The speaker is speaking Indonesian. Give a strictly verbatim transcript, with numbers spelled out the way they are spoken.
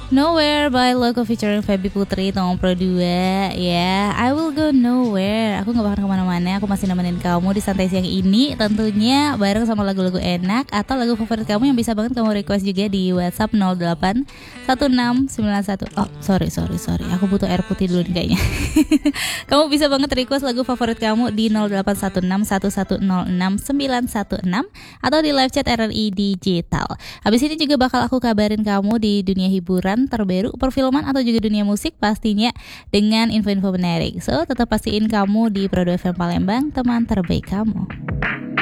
Nowhere by Loco featuring Feby Putri Tong Pro dua. Ya, yeah, I will go nowhere. Aku gak bakal kemana-mana. Aku masih nemenin kamu di santai siang ini, tentunya bareng sama lagu-lagu enak atau lagu favorit kamu yang bisa banget kamu request juga di WhatsApp nol delapan satu enam sembilan satu. Oh sorry sorry sorry Aku butuh air putih dulu nih kayaknya. Kamu bisa banget request lagu favorit kamu di nol delapan satu enam satu satu nol enam sembilan satu enam atau di live chat R R I Digital. Habis ini juga bakal aku kabarin kamu di dunia hiburan terbaru, perfilman atau juga dunia musik pastinya dengan info-info menarik. So tetap pastiin kamu di Pro dua F M Palembang, teman terbaik kamu.